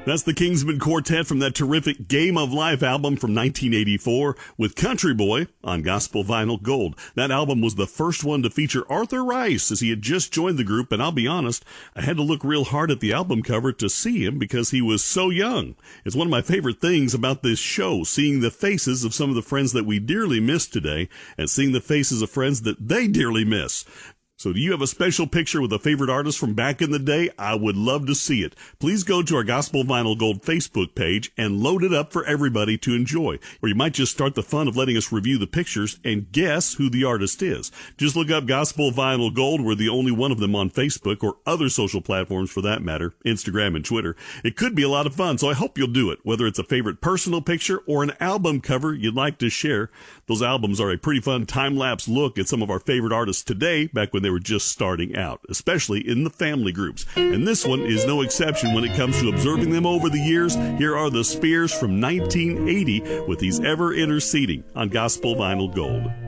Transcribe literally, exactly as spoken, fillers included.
That's the Kingsmen Quartet from that terrific Game of Life album from nineteen eighty-four with Country Boy on Gospel Vinyl Gold. That album was the first one to feature Arthur Rice, as he had just joined the group, and I'll be honest, I had to look real hard at the album cover to see him because he was so young. It's one of my favorite things about this show, seeing the faces of some of the friends that we dearly miss today and seeing the faces of friends that they dearly miss. So do you have a special picture with a favorite artist from back in the day? I would love to see it. Please go to our Gospel Vinyl Gold Facebook page and load it up for everybody to enjoy. Or you might just start the fun of letting us review the pictures and guess who the artist is. Just look up Gospel Vinyl Gold. We're the only one of them on Facebook or other social platforms for that matter, Instagram and Twitter. It could be a lot of fun, so I hope you'll do it, whether it's a favorite personal picture or an album cover you'd like to share. Those albums are a pretty fun time-lapse look at some of our favorite artists today, back when they were just starting out, especially in the family groups. And this one is no exception when it comes to observing them over the years. Here are the Spears from nineteen eighty with He's Ever Interceding on Gospel Vinyl Gold.